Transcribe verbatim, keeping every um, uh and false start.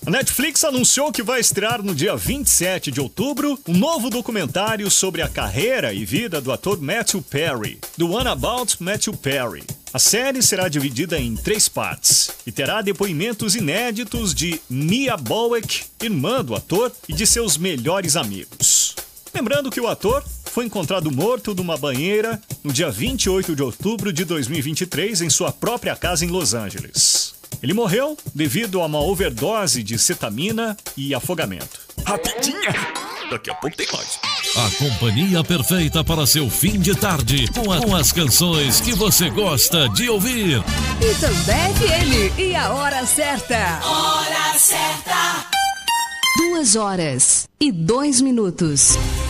A Netflix anunciou que vai estrear no dia vinte e sete de outubro um novo documentário sobre a carreira e vida do ator Matthew Perry, The One About Matthew Perry. A série será dividida em três partes e terá depoimentos inéditos de Mia Bowick, irmã do ator, e de seus melhores amigos. Lembrando que o ator foi encontrado morto numa banheira no dia vinte e oito de outubro de dois mil e vinte e três em sua própria casa em Los Angeles. Ele morreu devido a uma overdose de cetamina e afogamento. Rapidinha! Daqui a pouco tem mais. A companhia perfeita para seu fim de tarde, com, a, com as canções que você gosta de ouvir. Itambé F M e a hora certa. Hora certa. Duas horas e dois minutos.